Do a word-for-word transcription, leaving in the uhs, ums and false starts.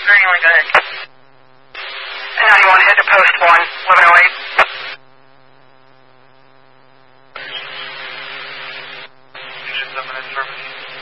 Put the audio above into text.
Greenland, go ahead. ninety-one, head to post one, eleven oh eight. Conditions up in that service.